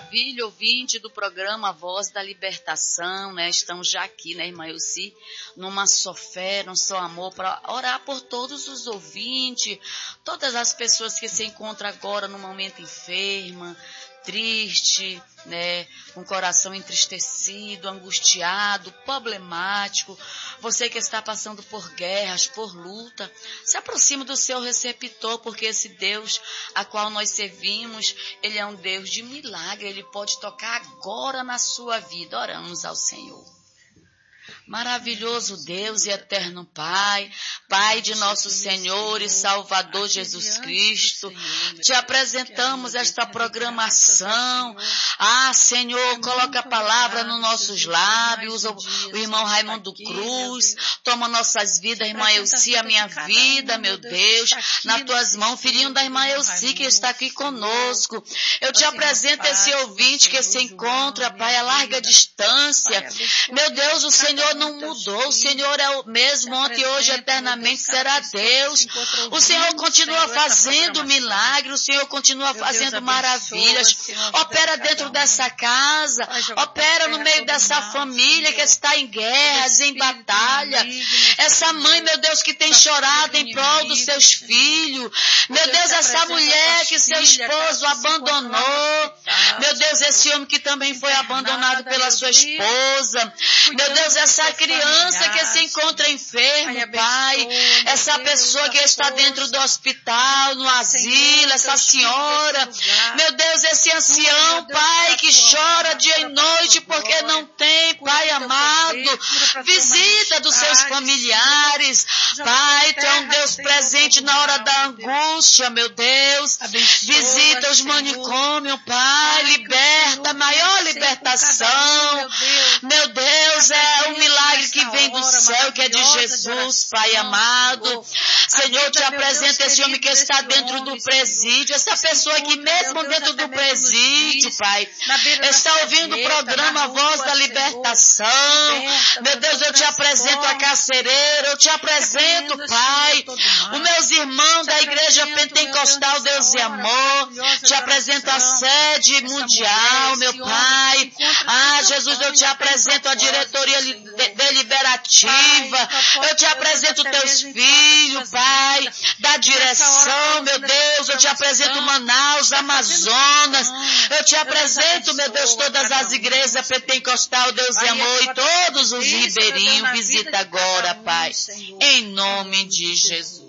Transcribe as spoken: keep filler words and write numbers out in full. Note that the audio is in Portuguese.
maravilha, ouvinte do programa Voz da Libertação, né? Estamos já aqui, né, irmã Elci, numa só fé, num só amor, para orar por todos os ouvintes, todas as pessoas que se encontram agora no momento enferma, triste, né, com o coração entristecido, angustiado, problemático, você que está passando por guerras, por luta, se aproxime do seu receptor, porque esse Deus a qual nós servimos, Ele é um Deus de milagre, Ele pode tocar agora na sua vida. Oramos ao Senhor. Maravilhoso Deus e eterno Pai, Pai de nosso Senhor e Salvador Jesus Cristo, te apresentamos esta programação. Ah, Senhor, coloca a palavra nos nossos lábios, o, o irmão Raimundo Cruz, toma nossas vidas, irmã Elci, a minha vida, meu Deus, nas tuas mãos, filhinho da irmã Elci que está aqui conosco. Eu te apresento esse ouvinte que se encontra, Pai, a larga distância. Meu Deus, o Senhor não mudou, o Senhor é o mesmo ontem, hoje, eternamente será Deus. O Senhor continua fazendo milagre, o Senhor continua fazendo maravilhas. Opera dentro dessa casa, opera no meio dessa família que está em guerras, em batalha. Essa mãe, meu Deus, que tem chorado em prol dos seus filhos. Meu Deus, essa mulher que seu esposo abandonou. Meu Deus, esse homem que também foi abandonado pela sua esposa. Meu Deus, essa criança que se encontra enfermo, Pai, essa pessoa que está dentro do hospital, no asilo, essa senhora, meu Deus, esse ancião, Pai, que chora dia e noite porque não tem, Pai amado, visita dos seus familiares, Pai, Tu é um Deus presente na hora da angústia, meu Deus, visita os manicômios, Pai, liberta, maior libertação, meu Deus, é um milagre que vem do céu, que é de Jesus, Pai amado. Senhor, te apresento esse homem que está dentro do presídio, essa pessoa que mesmo dentro do presídio, Pai, está ouvindo o programa Voz da Libertação. Meu Deus, eu te apresento a carcereira, eu te apresento, Pai, os meus irmãos da Igreja Pentecostal Deus e Amor, te apresento a sede mundial, meu Pai. Ah, Jesus, eu te apresento a diretoria deliberativa, eu te apresento teus filhos, Pai, da direção, meu Deus, eu te apresento Manaus, Amazonas, eu te apresento, meu Deus, todas as igrejas pentecostal, Deus e Amor, e todos os ribeirinhos, visita agora, Pai, em nome de Jesus.